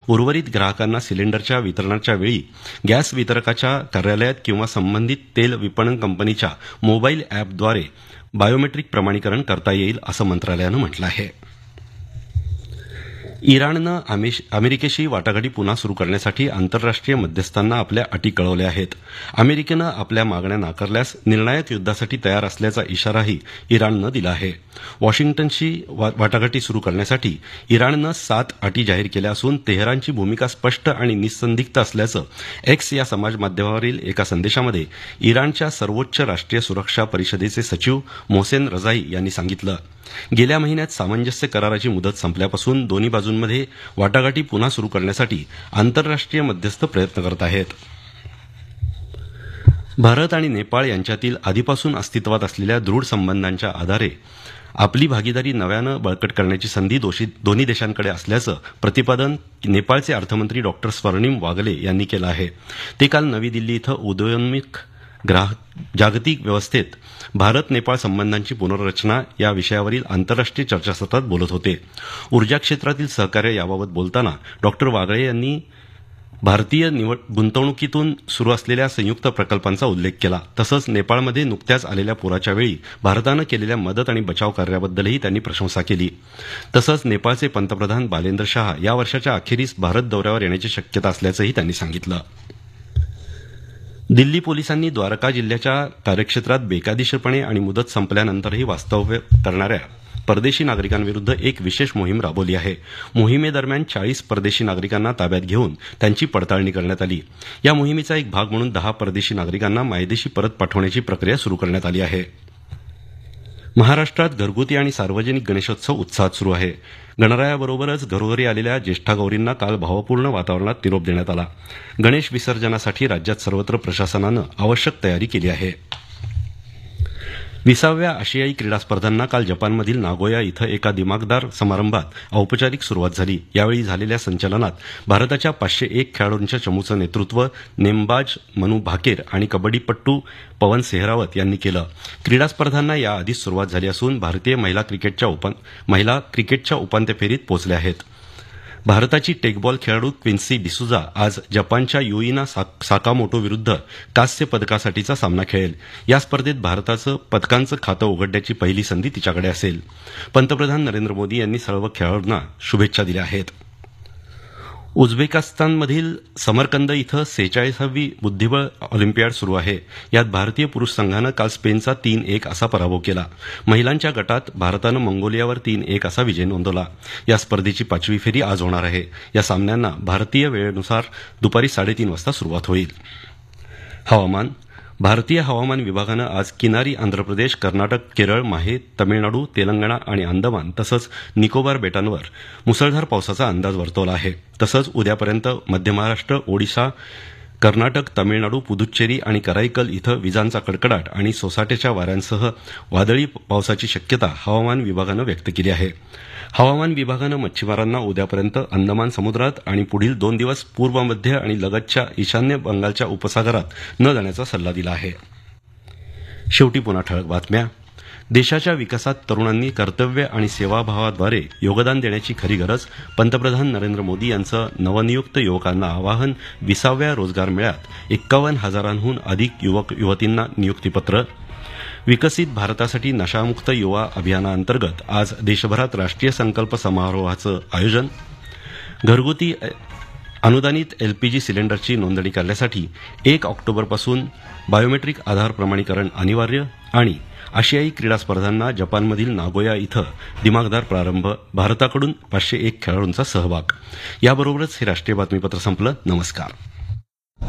उर्वरित ग्राहकांना सिलेंडरच्या वितरणाच्या वेळी गॅस वितरकाच्या कार्यालयात किंवा संबंधित तेल विपणन कंपनीच्या मोबाईल अॅपद्वारे बायोमेट्रिक प्रमाणीकरण करता येईल असं मंत्रालयानं म्हटलं आहे. इराणनं अमेरिकेशी वाटाघाटी पुन्हा सुरू करण्यासाठी आंतरराष्ट्रीय मध्यस्थांना आपल्या अटी कळवल्या आहेत. अमेरिकेनं आपल्या मागण्या नाकारल्यास निर्णायक युद्धासाठी तयार असल्याचा इशाराही इराणनं दिला आहे. वॉशिंग्टनशी वाटाघाटी सुरू करण्यासाठी इराणनं 7 अटी जाहीर केल्या असून तेहरानची भूमिका स्पष्ट आणि निःसंदिग्ध असल्याचं एक्स या समाजमाध्यमावरील एका संदेशामध्ये इराणच्या सर्वोच्च राष्ट्रीय सुरक्षा परिषदेचे सचिव मोहसेन रजाई यांनी सांगितलं. गेल्या महिन्यात सामंजस्य कराराची मुदत संपल्यापासून दोन्ही बाजूंमध्ये वाटाघाटी पुन्हा सुरू करण्यासाठी आंतरराष्ट्रीय मध्यस्थ प्रयत्न करत आहेत. भारत आणि नेपाळ यांच्यातील आधीपासून अस्तित्वात असलेल्या दृढ संबंधांच्या आधारे आपली भागीदारी नव्यानं बळकट करण्याची संधी दोन्ही देशांकडे असल्याचं प्रतिपादन नेपाळचे अर्थमंत्री डॉ. स्वर्णिम वागले यांनी केलं आहे. ते काल नवी दिल्ली इथं उदयोन्मुख जागतिक व्यवस्थेत भारत नेपाळ संबंधांची पुनर्रचना या विषयावरील आंतरराष्ट्रीय चर्चासत्रात बोलत होते. ऊर्जा क्षेत्रातील सहकार्य याबाबत बोलताना डॉ. वागळे यांनी भारतीय गुंतवणुकीतून सुरू असलेल्या संयुक्त प्रकल्पांचा उल्लेख केला. तसंच नेपाळमध्ये नुकत्याच आलेल्या पुराच्या वेळी भारतानं केलेल्या मदत आणि बचाव कार्याबद्दलही त्यांनी प्रशंसा केली. तसंच नेपाळचे पंतप्रधान बालेंद्र शाह या वर्षाच्या अखेरीस भारत दौऱ्यावर येण्याची शक्यता असल्याचंही त्यांनी सांगितलं. दिल्ली पोलिसांनी द्वारका जिल्ह्याच्या कार्यक्षेत्रात बेकायदेशीरपणे आणि मुदत संपल्यानंतरही वास्तव्य करणाऱ्या परदेशी नागरिकांविरुद्ध एक विशेष मोहीम राबवली आहे. मोहिमेदरम्यान 40 परदेशी नागरिकांना ताब्यात घेऊन त्यांची पडताळणी करण्यात आली. या मोहिमेचा एक भाग म्हणून 10 परदेशी नागरिकांना मायदेशी परत पाठवण्याची प्रक्रिया सुरू करण्यात आली आहे. महाराष्ट्रात घरगुती आणि सार्वजनिक गणेशोत्सव उत्साहात सुरू आहे. गणरायाबरोबरच घरोघरी आलेल्या ज्येष्ठा गौरींना काल भावपूर्ण वातावरणात निरोप देण्यात आला. गणेश विसर्जनासाठी राज्यात सर्वत्र प्रशासनानं आवश्यक तयारी केली आहे. 20व्या आशियाई क्रीडा स्पर्धांना काल जपानमधील नागोया इथं एका दिमाखदार समारंभात औपचारिक सुरुवात झाली. यावेळी झालेल्या संचलनात भारताच्या 501 खेळाडूंच्या चमूचं नेतृत्व नेमबाज मनू भाकेर आणि कबड्डीपट्टू पवन सेहरावत यांनी केलं. क्रीडा स्पर्धांना याआधीच सुरुवात झाली असून भारतीय महिला क्रिकेटच्या उपांत्य फेरीत पोहोचल्या आहेत. भारताची टेकबॉल खेळाडू क्विन्सी डिसूजा आज जपानच्या युइना साकामोटो विरुद्ध कांस्य पदकासाठीचा सामना खेळेल. या स्पर्धेत भारताचं पदकांचं खातं उघडण्याची पहिली संधी तिच्याकडे असेल. पंतप्रधान नरेंद्र मोदी यांनी सर्व खेळाडूंना शुभेच्छा दिल्या आहेत. उझबेकिस्तानमधील समरकंद इथं 46वी बुद्धिबळ ऑलिम्पियाड सुरू आहे. यात भारतीय पुरुष संघानं काल स्पेनचा 3-1 असा पराभव केला. महिलांच्या गटात भारतानं मंगोलियावर 3-1 असा विजय नोंदवला. या स्पर्धेची 5वी फेरी आज होणार आहे. या सामन्यांना भारतीय वेळेनुसार दुपारी 3:30 वाजता सुरुवात होईल. हवामान. भारतीय हवामान विभागानं आज किनारी आंध्र प्रदेश, कर्नाटक, केरळ, माहे, तमिळनाडू, तेलंगणा आणि अंदमान तसंच निकोबार बेटांवर मुसळधार पावसाचा अंदाज वर्तवला आहे. तसंच उद्यापर्यंत मध्य महाराष्ट्र, ओडिशा, कर्नाटक, तमिळनाडू, पुदुच्चेरी आणि कराईकल इथं विजांचा कडकडाट आणि सोसाट्याच्या वाऱ्यांसह वादळी पावसाची शक्यता हवामान विभागानं व्यक्त केली आहे. हवामान विभागानं मच्छीमारांना उद्यापर्यंत अंदमान समुद्रात आणि पुढील 2 दिवस पूर्व मध्य आणि लगतच्या ईशान्य बंगालच्या उपसागरात न जाण्याचा सल्ला दिला आहे. शेवटी पुन्हा ठळक बातम्या. देशाच्या विकासात तरुणांनी कर्तव्य आणि सेवाभावाद्वारे योगदान देण्याची खरी गरज. पंतप्रधान नरेंद्र मोदी यांचं नवनियुक्त युवकांना आवाहन. 20व्या रोजगार मेळ्यात 51,000हून अधिक युवक युवतींना नियुक्तीपत्र. विकसित भारतासाठी नशामुक्त युवा अभियानाअंतर्गत आज देशभरात राष्ट्रीय संकल्प समारोहाचं आयोजन. घरगुती अनुदानित एलपीजी सिलेंडरची नोंदणी करण्यासाठी 1 ऑक्टोबरपासून बायोमेट्रिक आधार प्रमाणीकरण अनिवार्य. आणि आशियाई क्रीडा स्पर्धांना जपानमधील नागोया इथं दिमाखदार प्रारंभ. भारताकडून 501 खेळाडूंचा सहभाग. याबरोबरच हे राष्ट्रीय बातमीपत्र संपलं. नमस्कार.